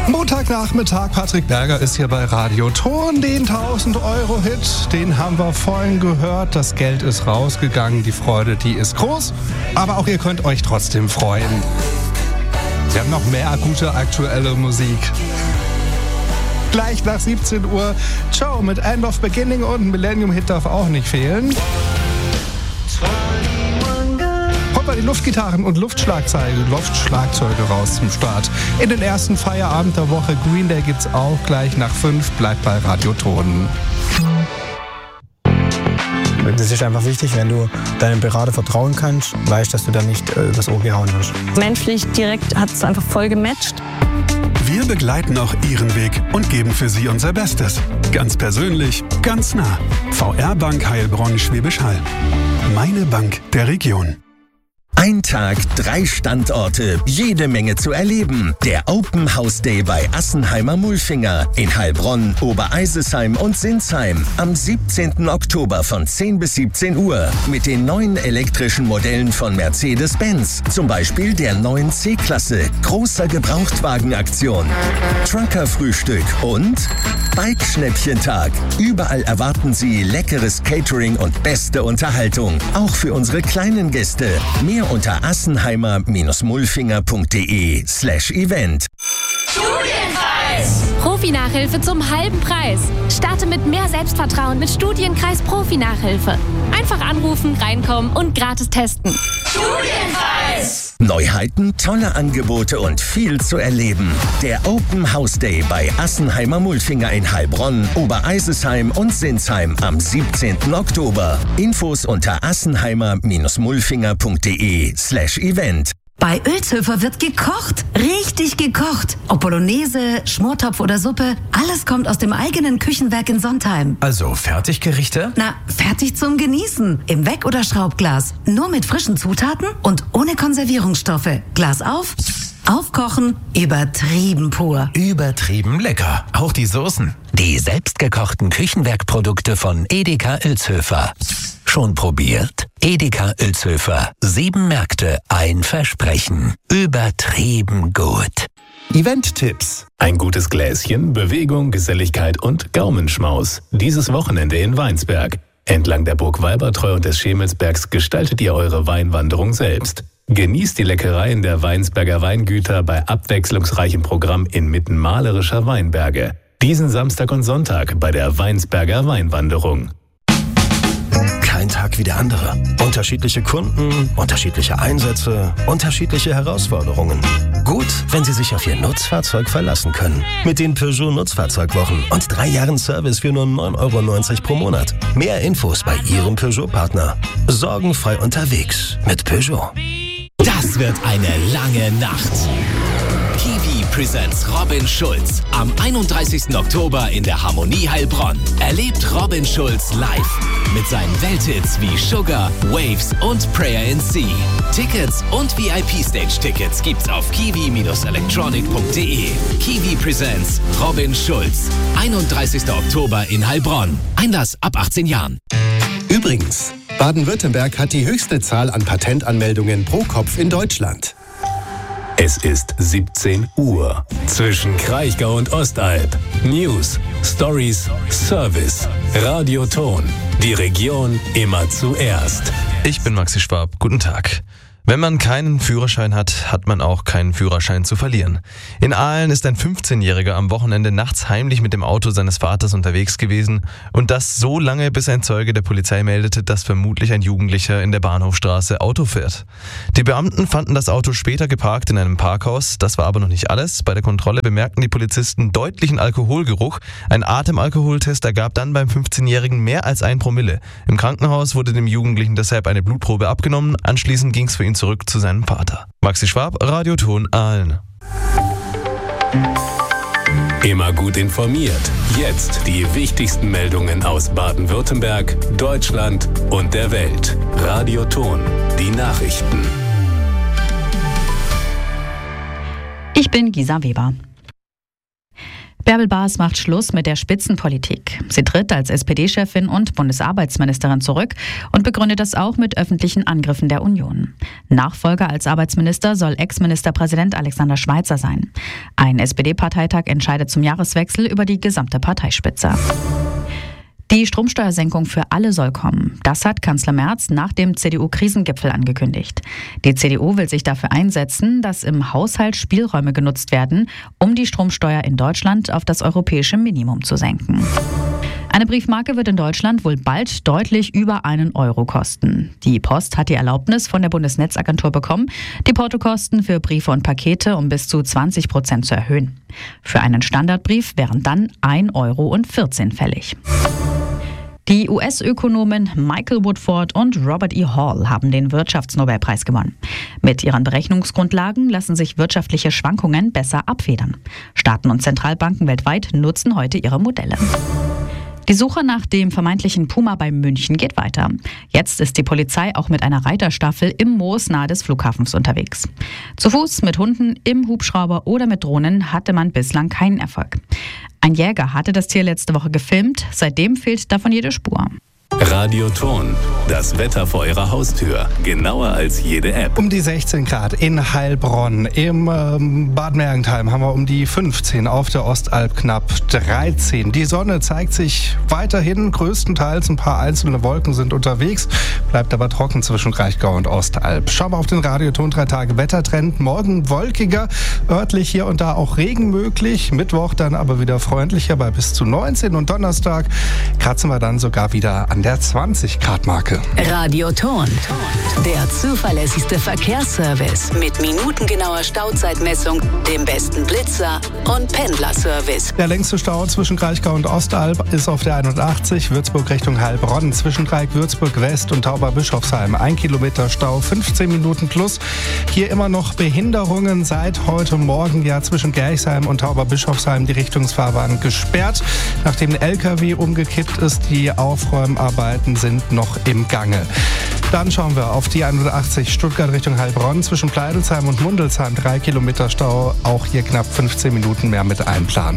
Montagnachmittag, Patrick Berger ist hier bei Radio Ton. Den 1000-Euro-Hit, den haben wir vorhin gehört. Das Geld ist rausgegangen, die Freude, die ist groß. Aber auch ihr könnt euch trotzdem freuen. Wir haben noch mehr gute aktuelle Musik. Gleich nach 17 Uhr Joe mit End of Beginning und ein Millennium-Hit darf auch nicht fehlen. Holt mal die Luftgitarren und Luftschlagzeuge raus zum Start. In den ersten Feierabend der Woche Green Day gibt's auch gleich nach 5. Bleibt bei Radio Ton. Das ist einfach wichtig, wenn du deinem Berater vertrauen kannst, weißt, dass du da nicht übers Ohr gehauen wirst. Menschlich direkt hat es einfach voll gematcht. Wir begleiten auch Ihren Weg und geben für Sie unser Bestes. Ganz persönlich, ganz nah. VR Bank Heilbronn Schwäbisch Hall. Meine Bank der Region. Ein Tag, 3 Standorte, jede Menge zu erleben. Der Open House Day bei Assenheimer Mulfinger in Heilbronn, Obereisesheim und Sinsheim am 17. Oktober von 10 bis 17 Uhr mit den neuen elektrischen Modellen von Mercedes-Benz, zum Beispiel der neuen C-Klasse, großer Gebrauchtwagenaktion, Trucker-Frühstück und Bike-Schnäppchentag. Überall erwarten Sie leckeres Catering und beste Unterhaltung, auch für unsere kleinen Gäste. Mehr unter assenheimer-mulfinger.de/Event. Studienkreis! Profi-Nachhilfe zum halben Preis. Starte mit mehr Selbstvertrauen mit Studienkreis Profi-Nachhilfe. Einfach anrufen, reinkommen und gratis testen. Studienkreis! Neuheiten, tolle Angebote und viel zu erleben. Der Open House Day bei Assenheimer Mulfinger in Heilbronn, Obereisesheim und Sinsheim am 17. Oktober. Infos unter assenheimer-mulfinger.de/Event. Bei Ölzhöfer wird gekocht, richtig gekocht. Ob Bolognese, Schmortopf oder Suppe, alles kommt aus dem eigenen Küchenwerk in Sontheim. Also Fertiggerichte? Na, fertig zum Genießen. Im Weck- oder Schraubglas. Nur mit frischen Zutaten und ohne Konservierungsstoffe. Glas auf, aufkochen, übertrieben pur. Übertrieben lecker. Auch die Soßen. Die selbstgekochten Küchenwerkprodukte von Edeka Ölzhöfer. Schon probiert? Edeka Ölzhöfer. 7 Märkte, ein Versprechen. Übertrieben gut. Event-Tipps. Ein gutes Gläschen, Bewegung, Geselligkeit und Gaumenschmaus. Dieses Wochenende in Weinsberg. Entlang der Burg Walbertreu und des Schemelsbergs gestaltet ihr eure Weinwanderung selbst. Genießt die Leckereien der Weinsberger Weingüter bei abwechslungsreichem Programm inmitten malerischer Weinberge. Diesen Samstag und Sonntag bei der Weinsberger Weinwanderung. Kein Tag wie der andere. Unterschiedliche Kunden, unterschiedliche Einsätze, unterschiedliche Herausforderungen. Gut, wenn Sie sich auf Ihr Nutzfahrzeug verlassen können. Mit den Peugeot Nutzfahrzeugwochen und 3 Jahren Service für nur 9,90 € pro Monat. Mehr Infos bei Ihrem Peugeot-Partner. Sorgenfrei unterwegs mit Peugeot. Das wird eine lange Nacht. Kiwi presents Robin Schulz am 31. Oktober in der Harmonie Heilbronn. Erlebt Robin Schulz live mit seinen Welthits wie Sugar, Waves und Prayer in Sea. Tickets und VIP-Stage-Tickets gibt's auf kiwi-electronic.de. Kiwi presents Robin Schulz. 31. Oktober in Heilbronn. Einlass ab 18 Jahren. Übrigens, Baden-Württemberg hat die höchste Zahl an Patentanmeldungen pro Kopf in Deutschland. Es ist 17 Uhr. Zwischen Kraichgau und Ostalb. News, Stories, Service. Radio Ton. Die Region immer zuerst. Ich bin Maxi Schwab. Guten Tag. Wenn man keinen Führerschein hat, hat man auch keinen Führerschein zu verlieren. In Aalen ist ein 15-Jähriger am Wochenende nachts heimlich mit dem Auto seines Vaters unterwegs gewesen und das so lange, bis ein Zeuge der Polizei meldete, dass vermutlich ein Jugendlicher in der Bahnhofstraße Auto fährt. Die Beamten fanden das Auto später geparkt in einem Parkhaus, das war aber noch nicht alles. Bei der Kontrolle bemerkten die Polizisten deutlichen Alkoholgeruch. Ein Atemalkoholtest ergab dann beim 15-Jährigen mehr als 1 Promille. Im Krankenhaus wurde dem Jugendlichen deshalb eine Blutprobe abgenommen, anschließend ging es für ihn zurück zu seinem Vater. Maxi Schwab, Radio Ton Aalen. Immer gut informiert. Jetzt die wichtigsten Meldungen aus Baden-Württemberg, Deutschland und der Welt. Radio Ton, die Nachrichten. Ich bin Gisa Weber. Bärbel Baas macht Schluss mit der Spitzenpolitik. Sie tritt als SPD-Chefin und Bundesarbeitsministerin zurück und begründet das auch mit öffentlichen Angriffen der Union. Nachfolger als Arbeitsminister soll Ex-Ministerpräsident Alexander Schweitzer sein. Ein SPD-Parteitag entscheidet zum Jahreswechsel über die gesamte Parteispitze. Die Stromsteuersenkung für alle soll kommen. Das hat Kanzler Merz nach dem CDU-Krisengipfel angekündigt. Die CDU will sich dafür einsetzen, dass im Haushalt Spielräume genutzt werden, um die Stromsteuer in Deutschland auf das europäische Minimum zu senken. Eine Briefmarke wird in Deutschland wohl bald deutlich über 1 Euro kosten. Die Post hat die Erlaubnis von der Bundesnetzagentur bekommen, die Portokosten für Briefe und Pakete um bis zu 20% zu erhöhen. Für einen Standardbrief wären dann 1,14 Euro fällig. Die US-Ökonomen Michael Woodford und Robert E. Hall haben den Wirtschaftsnobelpreis gewonnen. Mit ihren Berechnungsgrundlagen lassen sich wirtschaftliche Schwankungen besser abfedern. Staaten und Zentralbanken weltweit nutzen heute ihre Modelle. Die Suche nach dem vermeintlichen Puma bei München geht weiter. Jetzt ist die Polizei auch mit einer Reiterstaffel im Moos nahe des Flughafens unterwegs. Zu Fuß, mit Hunden, im Hubschrauber oder mit Drohnen hatte man bislang keinen Erfolg. Ein Jäger hatte das Tier letzte Woche gefilmt, seitdem fehlt davon jede Spur. Radioton, das Wetter vor Ihrer Haustür, genauer als jede App. Um die 16 Grad in Heilbronn, im Bad Mergentheim haben wir um die 15, auf der Ostalb knapp 13. Die Sonne zeigt sich weiterhin, größtenteils ein paar einzelne Wolken sind unterwegs, bleibt aber trocken zwischen Kraichgau und Ostalb. Schauen wir auf den Radioton 3 Tage Wettertrend. Morgen wolkiger, örtlich hier und da auch Regen möglich, Mittwoch dann aber wieder freundlicher bei bis zu 19 und Donnerstag kratzen wir dann sogar wieder an der 20-Grad-Marke. Radioton, der zuverlässigste Verkehrsservice mit minutengenauer Stauzeitmessung, dem besten Blitzer und Pendlerservice. Der längste Stau zwischen Kraichgau und Ostalb ist auf der 81 Würzburg Richtung Heilbronn, zwischen Dreieck Würzburg West und Tauberbischofsheim. 1 Kilometer Stau, 15 Minuten plus. Hier immer noch Behinderungen seit heute Morgen, ja, zwischen Gerchsheim und Tauberbischofsheim die Richtungsfahrbahn gesperrt. Nachdem ein LKW umgekippt ist, die Aufräumarbeiten sind noch im Gange. Dann schauen wir auf die 180 Stuttgart Richtung Heilbronn, zwischen Pleidelsheim und Mundelsheim 3 Kilometer Stau, auch hier knapp 15 Minuten mehr mit einplanen.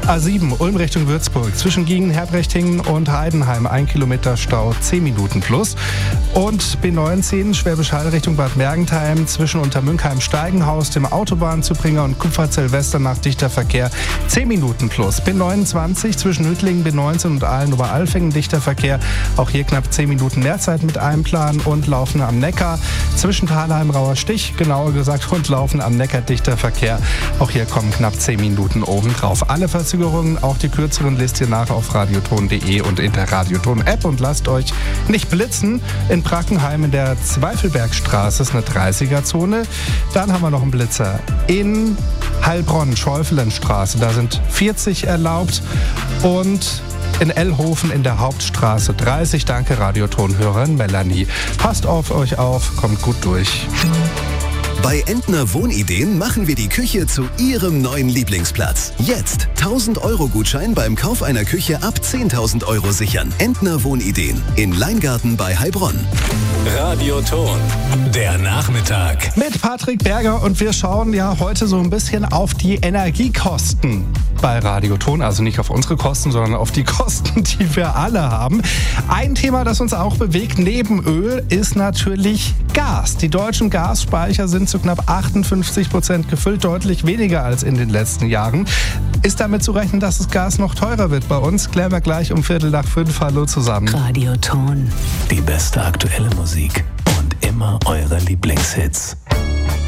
A7 Ulm Richtung Würzburg, zwischen Giengen, Herbrechtingen und Heidenheim 1 Kilometer Stau, 10 Minuten plus. Und B19 Schwäbisch Hall Richtung Bad Mergentheim, zwischen Untermünkheim-Steigenhaus, dem Autobahnzubringer und Kupferzell-Westernach dichter Verkehr, 10 Minuten plus. B29 zwischen Hüttlingen, B19 und Aalen-Oberalfingen dichter Verkehr, auch hier knapp 10 Minuten Mehrzeit mit einplanen. Und Laufen am Neckar, zwischen Thalheim, Rauerstich, genauer gesagt, und Laufen am Neckar dichter Verkehr. Auch hier kommen knapp 10 Minuten obendrauf. Alle Verzögerungen, auch die kürzeren, lest ihr nach auf radioton.de und in der Radioton-App. Und lasst euch nicht blitzen. In Brackenheim in der Zweifelbergstraße ist eine 30er-Zone. Dann haben wir noch einen Blitzer in Heilbronn, Schäufelenstraße. Da sind 40 erlaubt. Und in Ellhofen in der Hauptstraße 30. Danke, Radiotonhörerin Melanie. Passt auf euch auf, kommt gut durch. Bei Entner Wohnideen machen wir die Küche zu Ihrem neuen Lieblingsplatz. Jetzt 1.000-Euro-Gutschein beim Kauf einer Küche ab 10.000 Euro sichern. Entner Wohnideen in Leingarten bei Heilbronn. Radioton, der Nachmittag. Mit Patrick Berger, und wir schauen ja heute so ein bisschen auf die Energiekosten bei Radioton. Also nicht auf unsere Kosten, sondern auf die Kosten, die wir alle haben. Ein Thema, das uns auch bewegt neben Öl, ist natürlich Gas. Die deutschen Gasspeicher sind zu knapp 58% gefüllt, deutlich weniger als in den letzten Jahren. Ist damit zu rechnen, dass das Gas noch teurer wird bei uns? Klären wir gleich um 4:45. Hallo zusammen. Radioton. Die beste aktuelle Musik und immer eure Lieblingshits.